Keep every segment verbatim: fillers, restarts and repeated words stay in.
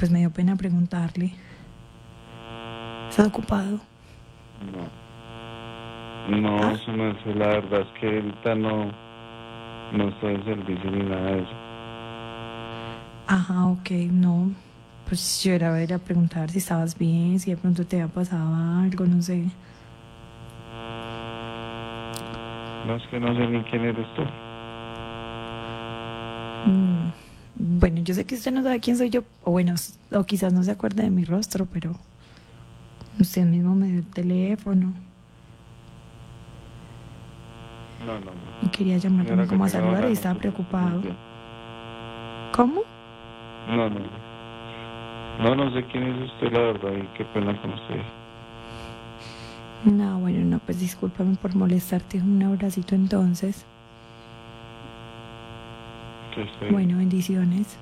pues me dio pena preguntarle. ¿Estás ocupado? No. No, ¿Ah? eso no es, la verdad es que ahorita no, no estoy en servicio ni nada de eso. Ajá, ok, no. Pues yo era a ver a preguntar si estabas bien, si de pronto te había pasado algo, no sé. No, es que no sé ni quién eres tú. Mm, bueno, yo sé que usted no sabe quién soy yo, o bueno, s- o quizás no se acuerde de mi rostro, pero usted mismo me dio el teléfono No, no, no. y quería llamarme Señora, que como a tenga saludar buena y noche, estaba que esté muy preocupado. bien. ¿Cómo? No, no, no. No, no sé quién es usted, la verdad, y qué pena con usted. No, bueno, no, pues discúlpame por molestarte. Un abracito entonces. Que esté bien. Bueno, bendiciones.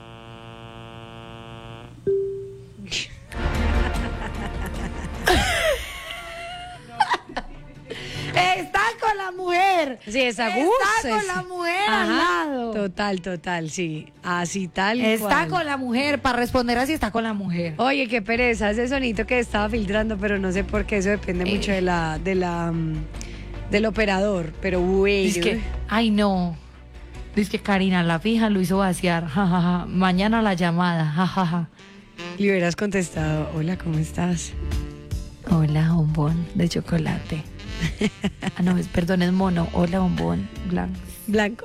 Está con la mujer. Sí, esa Está gusta, con sí. la mujer Ajá, al lado. Total, total, sí. Así tal Está cual. con la mujer. Para responder así está con la mujer. Oye, qué pereza, ese sonito que estaba filtrando, pero no sé por qué, eso depende Eh. mucho de la, de la, mm, del operador, pero bueno. Dice que, ay no. Dice que Karina, la fija lo hizo vaciar. Ja, ja, ja. Mañana la llamada. Ja, ja, ja. Le hubieras contestado, hola, ¿cómo estás? Hola, bombón de chocolate. Ah, no, es, perdón, es mono. Hola, bombón blanco. Blanco.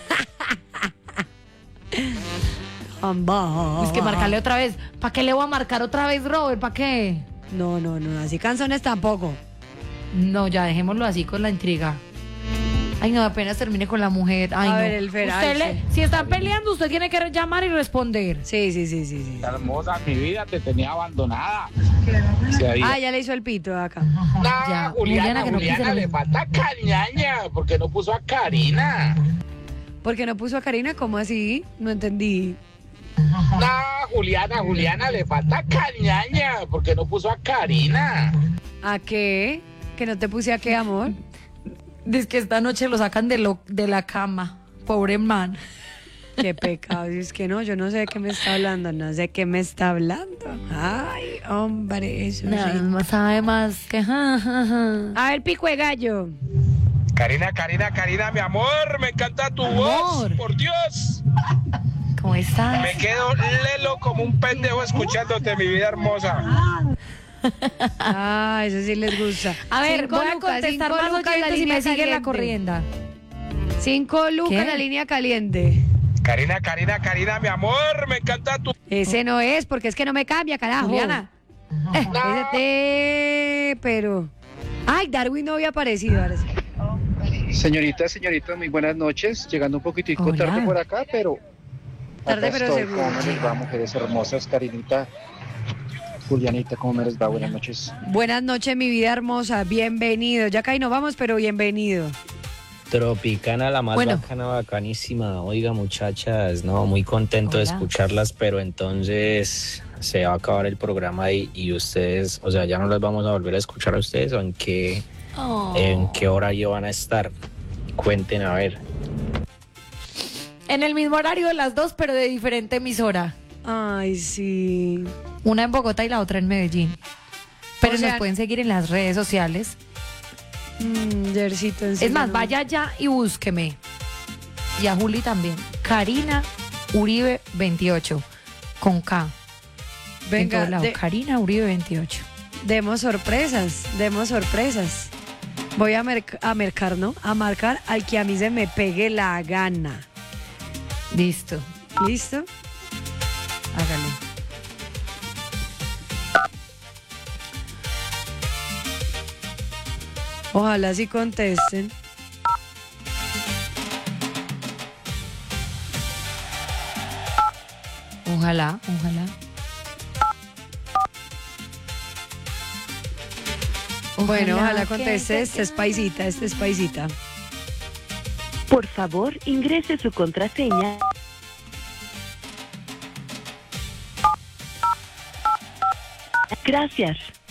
Amba. Es que marcarle otra vez. ¿Para qué le voy a marcar otra vez, Robert? ¿Para qué? No, no, no, así canzones tampoco. No, ya dejémoslo así con la intriga. Ay, no, apenas termine con la mujer. Ay, A no. ver, el feral, Usted le- sí. si están peleando, usted tiene que llamar y responder. Sí, sí, sí, sí, sí. Hermosa, mi vida te tenía abandonada. Se había- Ah, ya le hizo el pito acá. No, Ya, Juliana, Juliana, que no Juliana, quise lo le mismo. falta cañaña, porque no puso a Karina. ¿Por qué no puso a Karina? ¿Cómo así? No entendí. No, Juliana, Juliana, le falta cañaña, porque no puso a Karina. ¿A qué? ¿Que no te puse a qué, amor? Dice que esta noche lo sacan de, lo, de la cama. Pobre man. Qué pecado. Y es que no, yo no sé de qué me está hablando, no sé de qué me está hablando. Ay, hombre, eso Nada sí. más sabe más que... Ja, ja, ja. A ver, pico de gallo. Karina, Karina, Karina, mi amor, me encanta tu Amor. voz, por Dios. ¿Cómo estás? Me quedo lelo como un pendejo escuchándote, mi vida hermosa. Ah, eso sí les gusta. A ver, Cinco voy a lucas, contestar cinco más lucas, la oyentes y línea me siguen la caliente. corrienda. Cinco lucas ¿Qué? la línea caliente. Karina, Karina, Karina, mi amor, me encanta tu... Ese no es, porque es que no me cambia, carajo. Juliana. Ese te- pero. Ay, Darwin no había aparecido. Ahora sí. Señorita, señorita, muy buenas noches. Llegando un poquitico Hola. tarde por acá, pero... Tarde, acá pero estoy. seguro. ¿Cómo me les va, mujeres hermosas? Karinita, Julianita, ¿cómo me les va? Buenas noches. Buenas noches, mi vida hermosa. Bienvenido. Ya casi no vamos, pero bienvenido. Tropicana, la más Bueno. bacana, bacanísima. Oiga, muchachas, no, muy contento de Hola. escucharlas, pero entonces se va a acabar el programa y, y ustedes, o sea, ya no las vamos a volver a escuchar a ustedes, o en qué, Oh. en qué horario van a estar. Cuenten, a ver. En el mismo horario de las dos, pero de diferente emisora. Ay, sí. Una en Bogotá y la otra en Medellín. Pero O sea- nos pueden seguir en las redes sociales. Mm, Yercito, en Es serio, más, no. vaya allá y búsqueme. Y a Juli también. Karina Uribe veintiocho. Con K. En Venga, todo lado. de- Karina Uribe veintiocho. demos sorpresas, demos sorpresas. Voy a, merc- a mercar, ¿no? A marcar al que a mí se me pegue la gana. Listo. ¿Listo? Hágale. Ojalá sí contesten. Ojalá, ojalá. Bueno, ojalá que conteste. se Este es paisita, este es paisita. Por favor, ingrese su contraseña. Gracias.